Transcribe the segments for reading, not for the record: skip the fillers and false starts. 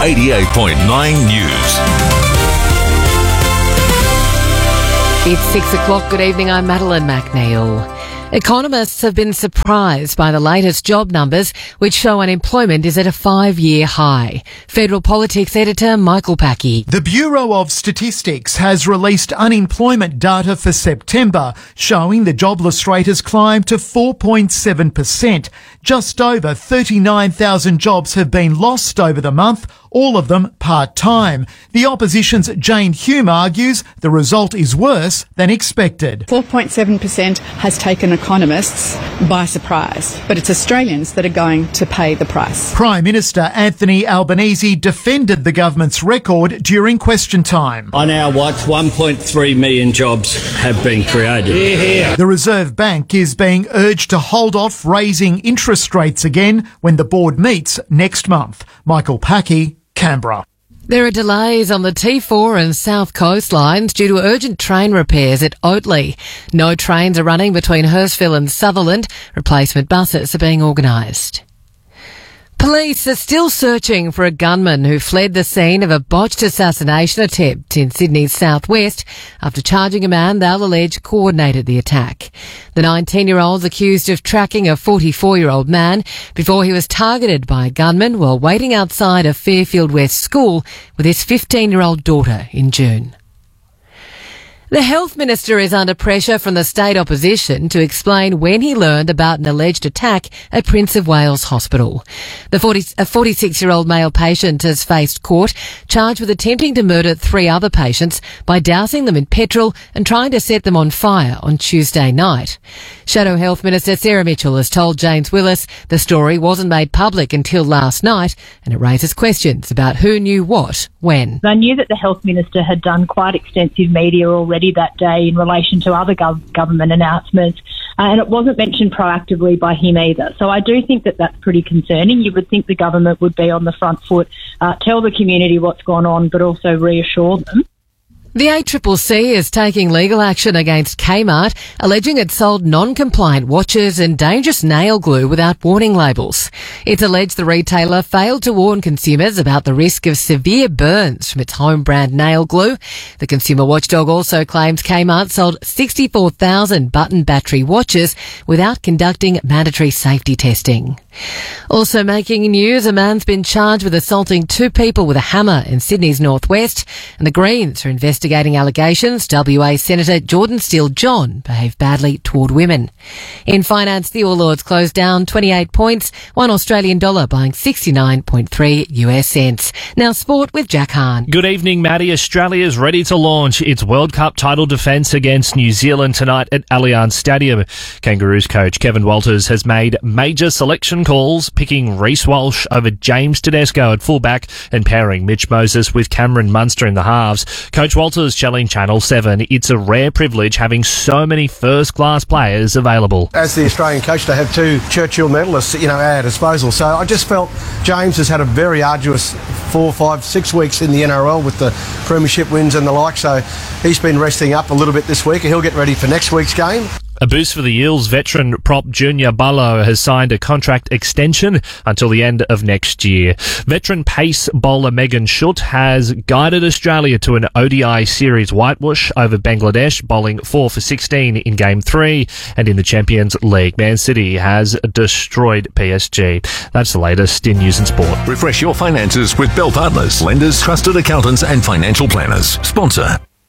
88.9 News. It's 6 o'clock. Good evening. I'm Madeline McNeil. Economists have been surprised by the latest job numbers, which show unemployment is at a 5-year high. Federal Politics editor Michael Packey. The Bureau of Statistics has released unemployment data for September, showing the jobless rate has climbed to 4.7%. Just over 39,000 jobs have been lost over the month, all of them part-time. The opposition's Jane Hume argues the result is worse than expected. 4.7% has taken economists by surprise, but it's Australians that are going to pay the price. Prime Minister Anthony Albanese defended the government's record during question time. On our watch, 1.3 million jobs have been created. The Reserve Bank is being urged to hold off raising interest rates again when the board meets next month. Michael Packey, Canberra. There are delays on the T4 and South Coast lines due to urgent train repairs at Oatley. No trains are running between Hurstville and Sutherland. Replacement buses are being organised. Police are still searching for a gunman who fled the scene of a botched assassination attempt in Sydney's southwest after charging a man they'll allege coordinated the attack. The 19-year-old's accused of tracking a 44-year-old man before he was targeted by a gunman while waiting outside a Fairfield West school with his 15-year-old daughter in June. The Health Minister is under pressure from the state opposition to explain when he learned about an alleged attack at Prince of Wales Hospital. A 46-year-old male patient has faced court, charged with attempting to murder 3 other patients by dousing them in petrol and trying to set them on fire on Tuesday night. Shadow Health Minister Sarah Mitchell has told James Willis the story wasn't made public until last night, and it raises questions about who knew what, when. I knew that the Health Minister had done quite extensive media already that day in relation to other government announcements, and it wasn't mentioned proactively by him either. So I do think that that's pretty concerning. You would think the government would be on the front foot, tell the community what's gone on, but also reassure them. The ACCC is taking legal action against Kmart, alleging it sold non-compliant watches and dangerous nail glue without warning labels. It's alleged the retailer failed to warn consumers about the risk of severe burns from its home brand nail glue. The consumer watchdog also claims Kmart sold 64,000 button battery watches without conducting mandatory safety testing. Also making news, a man's been charged with assaulting 2 people with a hammer in Sydney's northwest, and the Greens are investigating allegations WA Senator Jordan Steele-John behaved badly toward women. In finance, the All Ords closed down 28 points, $1 Australian dollar buying 69.3 US cents. Now sport with Jack Hahn. Good evening, Maddie. Australia's ready to launch its World Cup title defence against New Zealand tonight at Allianz Stadium. Kangaroos coach Kevin Walters has made major selection calls, picking Reece Walsh over James Tedesco at fullback and pairing Mitch Moses with Cameron Munster in the halves. Coach Walters telling Channel 7 it's a rare privilege having so many first-class players available. As the Australian coach, to have 2 Churchill medalists, at our disposal. So I just felt James has had a very arduous 4, 5, 6 weeks in the NRL with the premiership wins and the like. So he's been resting up a little bit this week. He'll get ready for next week's game. A boost for the Eels. Veteran prop Junior Barlow has signed a contract extension until the end of next year. Veteran pace bowler Megan Schutt has guided Australia to an ODI series whitewash over Bangladesh, bowling 4 for 16 in Game 3. And in the Champions League, Man City has destroyed PSG. That's the latest in news and sport. Refresh your finances with Bell Partners, lenders, trusted accountants and financial planners. Sponsor.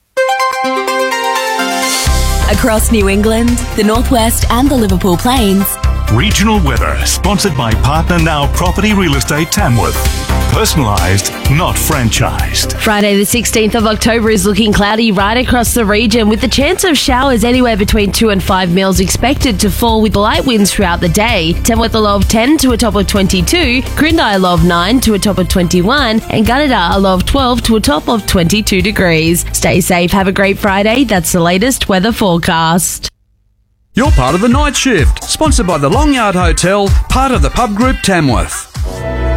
Across New England, the Northwest and the Liverpool Plains. Regional weather, sponsored by Partner Now Property Real Estate Tamworth. Personalised, not franchised. Friday the 16th of October is looking cloudy right across the region, with the chance of showers anywhere between 2 and 5 mils expected to fall with light winds throughout the day. Tamworth a low of 10 to a top of 22, Grindai a low of 9 to a top of 21, and Gunnedah a low of 12 to a top of 22 degrees. Stay safe, have a great Friday. That's the latest weather forecast. You're part of the night shift, sponsored by the Long Yard Hotel, part of the Pub Group Tamworth.